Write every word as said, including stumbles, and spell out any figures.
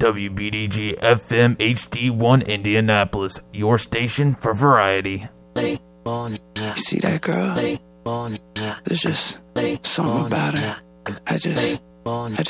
W B D G F M H D one Indianapolis, your station for variety. You see that girl? There's just something about her. I just, I just